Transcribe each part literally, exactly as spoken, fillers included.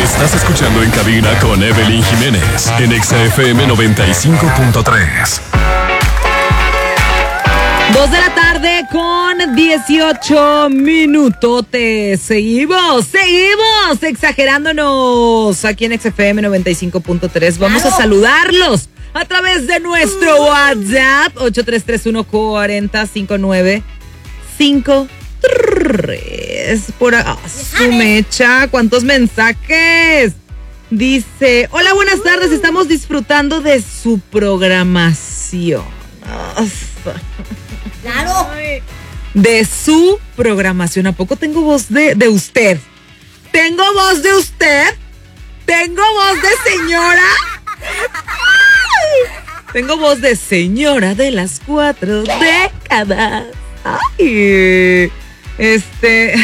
Estás escuchando En Cabina con Evelyn Jiménez en Exa F M noventa y cinco punto tres. Dos de la tarde con dieciocho minutotes. Seguimos, seguimos exagerándonos aquí en Exa F M noventa y cinco punto tres. Vamos claro. a saludarlos a través de nuestro WhatsApp ocho tres tres uno cuatro cero cinco nueve cinco tres. Por ah, su mecha, ¿cuántos mensajes? Dice, hola, buenas tardes, estamos disfrutando de su programación. Claro. De su programación. ¿A poco tengo voz de, de usted? ¿Tengo voz de usted? ¿Tengo voz de señora? Tengo voz de señora de las cuatro décadas. Ay, este...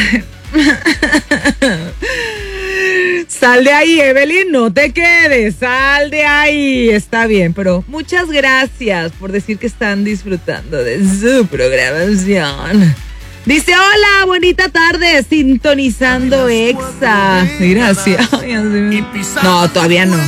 Sal de ahí, Evelyn, no te quedes, sal de ahí. Está bien, pero muchas gracias por decir que están disfrutando de su programación. Dice, hola, bonita tarde, sintonizando Exa. Gracias. No, todavía no.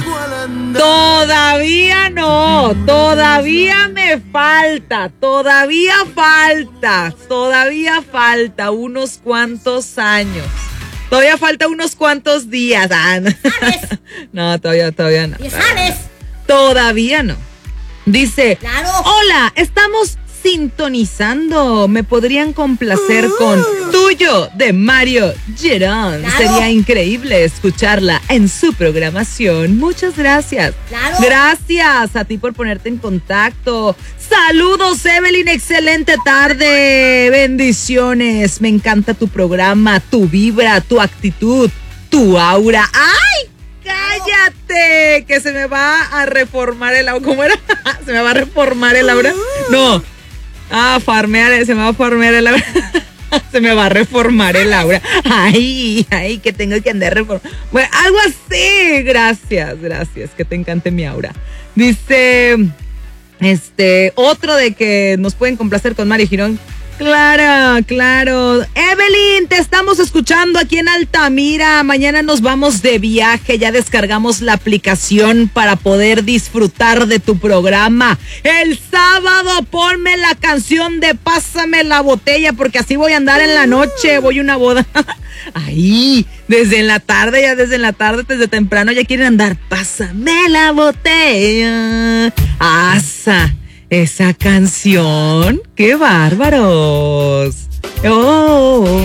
Todavía no, todavía me falta, todavía falta, todavía falta unos cuantos años. Todavía falta unos cuantos días. Ah, no. ¿Sabes? No, todavía, todavía no. ¿Y sabes? Todavía no. Dice, claro. Hola, estamos sintonizando. ¿Me podrían complacer uh. con Tuyo de Mario Girón? Claro. Sería increíble escucharla en su programación. Muchas gracias. Claro. Gracias a ti por ponerte en contacto. Saludos, Evelyn, excelente tarde. Bendiciones. Me encanta tu programa, tu vibra, tu actitud, tu aura. ¡Ay! ¡Cállate! Que se me va a reformar el aura. ¿Cómo era? ¿Se me va a reformar el aura? No. Ah, farmear, se me va a farmear el aura. Se me va a reformar el aura. Ay, ay, que tengo que andar reformando. Bueno, algo así. Gracias, gracias. Que te encante mi aura. Dice, este, otro de que nos pueden complacer con Mario Girón. Claro, claro. Evelyn, te estamos escuchando aquí en Altamira. Mañana nos vamos de viaje. Ya descargamos la aplicación para poder disfrutar de tu programa. El sábado ponme la canción de Pásame la botella, porque así voy a andar en la noche. Voy a una boda. Ahí, desde la tarde, ya desde la tarde, desde temprano, ya quieren andar. Pásame la botella. Asa. Esa canción, ¡qué bárbaros! ¡Oh!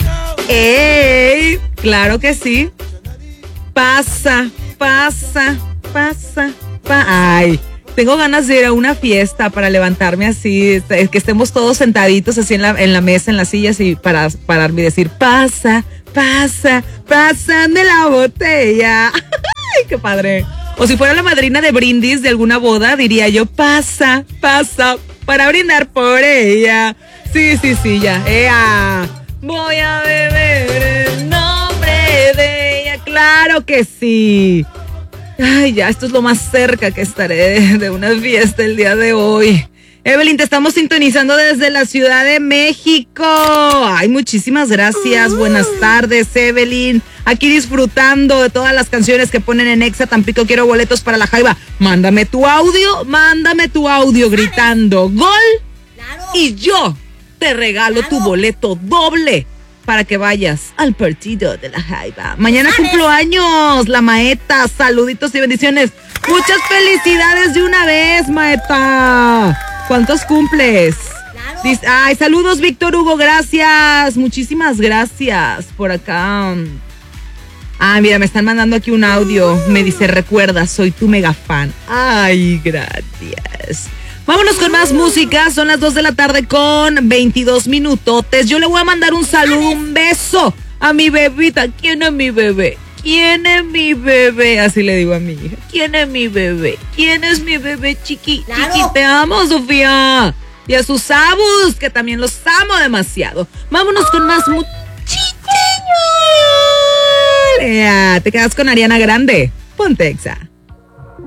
¡Ey! Claro que sí. Pasa, pasa, pasa, pasa. ¡Ay! Tengo ganas de ir a una fiesta para levantarme así, que estemos todos sentaditos así en la, en la mesa, en las sillas y para pararme y decir, pasa, pasa, pásame la botella. ¡Ay, qué padre! O si fuera la madrina de brindis de alguna boda, diría yo, pasa, pasa, para brindar por ella. Sí, sí, sí, ya. ¡Ea! Voy a beber el nombre de ella. ¡Claro que sí! Ay, ya, esto es lo más cerca que estaré de una fiesta el día de hoy. Evelyn, te estamos sintonizando desde la Ciudad de México. Ay, muchísimas gracias. Buenas tardes, Evelyn. Aquí disfrutando de todas las canciones que ponen en Exa Tampico. Quiero boletos para la Jaiba. Mándame tu audio, mándame tu audio gritando gol. Claro. Y yo te regalo claro. tu boleto doble para que vayas al partido de la Jaiba. Mañana ¿sabes? Cumplo años, la Maeta. Saluditos y bendiciones. Muchas felicidades de una vez, Maeta. ¿Cuántos cumples? Claro. Dice, ay, saludos, Víctor Hugo, gracias. Muchísimas gracias por acá. Ah, mira, me están mandando aquí un audio. Me dice, recuerda, soy tu mega fan. Ay, gracias. Vámonos con más música. Son las dos de la tarde con veintidós minutotes. Yo le voy a mandar un saludo, un beso a mi bebita. ¿Quién es mi bebé? ¿Quién es mi bebé? Así le digo a mi hija. ¿Quién es mi bebé? ¿Quién es mi bebé, chiqui? Claro. Chiqui, te amo, Sofía. Y a sus abus, que también los amo demasiado. Vámonos con más mu- chicheño. Te quedas con Ariana Grande. Ponte Exa.